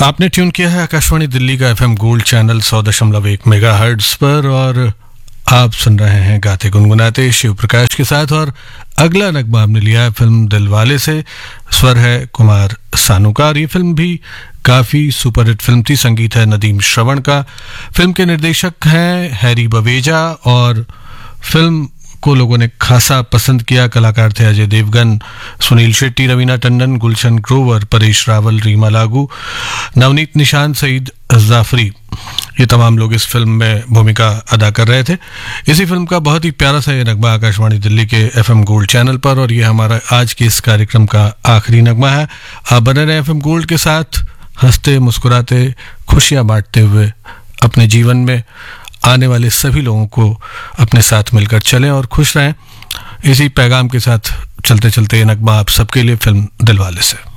आपने ट्यून किया है आकाशवाणी दिल्ली का एफएम गोल्ड चैनल 100.1 मेगाहर्ट्ज पर और आप सुन रहे हैं गाते गुनगुनाते शिव प्रकाश के साथ। और अगला नगमा हमने लिया है फिल्म दिलवाले से। स्वर है कुमार सानू का और ये फिल्म भी काफ़ी सुपरहिट फिल्म थी। संगीत है नदीम श्रवण का। फिल्म के निर्देशक हैं हैरी बवेजा और फिल्म को लोगों ने खासा पसंद किया। कलाकार थे अजय देवगन, सुनील शेट्टी, रवीना टंडन, गुलशन ग्रोवर, परेश रावल, रीमा लागू, नवनीत निशान, सईद जाफरी, ये तमाम लोग इस फिल्म में भूमिका अदा कर रहे थे। इसी फिल्म का बहुत ही प्यारा सा ये नगमा आकाशवाणी दिल्ली के एफएम गोल्ड चैनल पर, और ये हमारा आज के इस कार्यक्रम का आखिरी नगमा है। आप बने रहे एफएम गोल्ड के साथ, हंसते मुस्कुराते खुशियां बांटते हुए अपने जीवन में आने वाले सभी लोगों को अपने साथ मिलकर चलें और खुश रहें। इसी पैगाम के साथ चलते चलते ये नगमा आप सबके लिए फिल्म दिलवाले से।